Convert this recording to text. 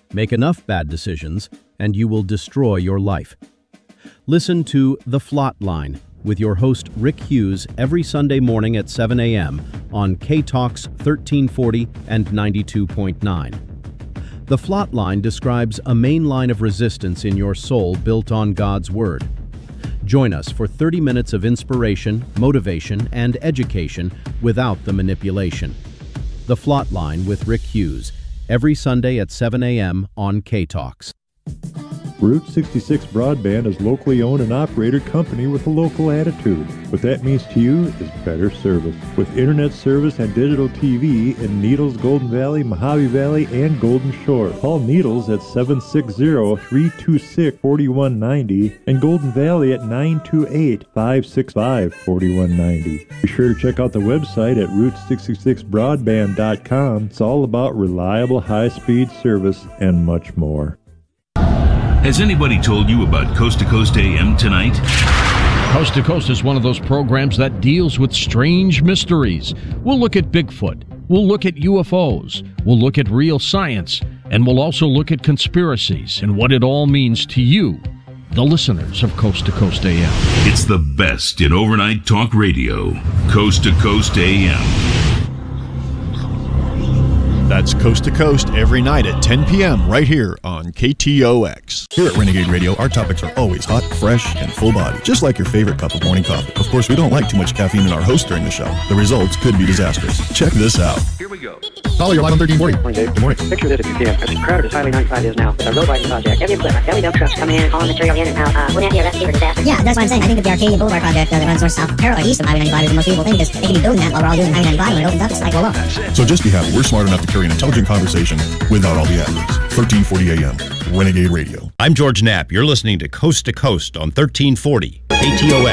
Make enough bad decisions, and you will destroy your life. Listen to The Flot Line with your host Rick Hughes every Sunday morning at 7 a.m. on K-Talks 1340 and 92.9. The Flot Line describes a main line of resistance in your soul built on God's Word. Join us for 30 minutes of inspiration, motivation, and education without the manipulation. The Flot Line with Rick Hughes, every Sunday at 7 a.m. on K-Talks. Route 66 Broadband is locally owned and operated company with a local attitude. What that means to you is better service. With internet service and digital TV in Needles, Golden Valley, Mojave Valley, and Golden Shore. Call Needles at 760-326-4190 and Golden Valley at 928-565-4190. Be sure to check out the website at Route66Broadband.com. It's all about reliable high-speed service and much more. Has anybody told you about Coast to Coast AM tonight? Coast to Coast is one of those programs that deals with strange mysteries. We'll look at Bigfoot. We'll look at UFOs. We'll look at real science. And we'll also look at conspiracies and what it all means to you, the listeners of Coast to Coast AM. It's the best in overnight talk radio. Coast to Coast AM. That's Coast to Coast every night at 10 p.m. right here on KTOX. Here at Renegade Radio, our topics are always hot, fresh, and full body, just like your favorite cup of morning coffee. Of course, we don't like too much caffeine in our host during the show. The results could be disastrous. Check this out. Here we go. Follow your live on 1340. Morning, Dave. Good morning. Picture this if you can. As crowded as Highway 95 is now, it's a road widening project. Every equipment, every dump trucks coming in, hauling material in and out. Wouldn't that be a recipe for disaster? Yeah, that's what I'm saying. I think that the Arcadia Boulevard project that runs north, south, parallel, east of Highway 95 is the most beautiful thing because they can be building that while we're all using Highway 95 when it opens up. It's like, well, So just be happy we're smart enough to carry an intelligent conversation without all the adlibs. 1340 AM, Renegade Radio. I'm George Knapp. You're listening to Coast on 1340 KTOX.